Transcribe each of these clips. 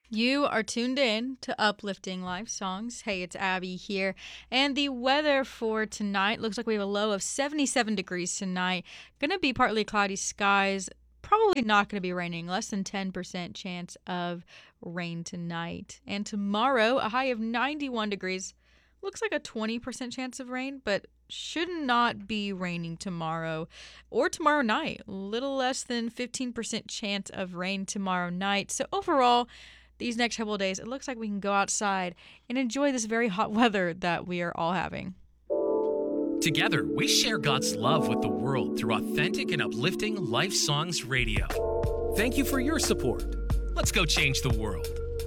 You are tuned in to Uplifting Life Songs. Hey, it's Abby here. And the weather for tonight looks like we have a low of 77 degrees tonight. Going to be partly cloudy skies. Probably not going to be raining. Less than 10% chance of rain tonight. And tomorrow, a high of 91 degrees. Looks like a 20% chance of rain, but should not be raining tomorrow or tomorrow night. A little less than 15% chance of rain tomorrow night. So overall, these next couple of days, it looks like we can go outside and enjoy this very hot weather that we are all having. Together, we share God's love with the world through authentic and uplifting Life Songs Radio. Thank you for your support. Let's go change the world.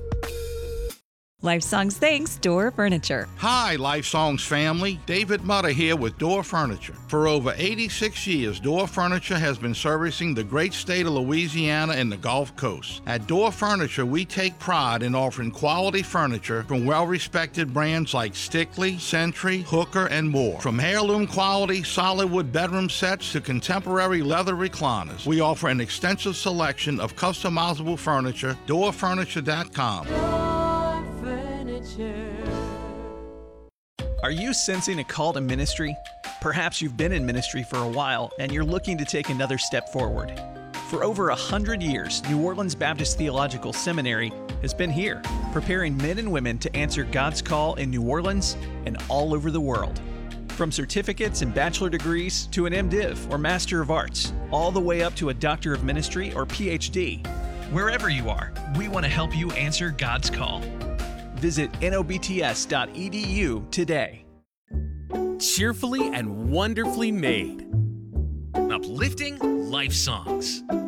Life Songs thanks Door Furniture. Hi, Life Songs family. David Mutter here with Door Furniture. For over 86 years, Door Furniture has been servicing the great state of Louisiana and the Gulf Coast. At Door Furniture, we take pride in offering quality furniture from well-respected brands like Stickley, Century, Hooker, and more. From heirloom quality solid wood bedroom sets to contemporary leather recliners, we offer an extensive selection of customizable furniture. DoorFurniture.com. Are you sensing a call to ministry? Perhaps you've been in ministry for a while and you're looking to take another step forward. For over 100 years, New Orleans Baptist Theological Seminary has been here, preparing men and women to answer God's call in New Orleans and all over the world. From certificates and bachelor degrees to an MDiv or Master of Arts, all the way up to a Doctor of Ministry or PhD. Wherever you are, we want to help you answer God's call. Visit nobts.edu today. Cheerfully and wonderfully made. Uplifting Life Songs.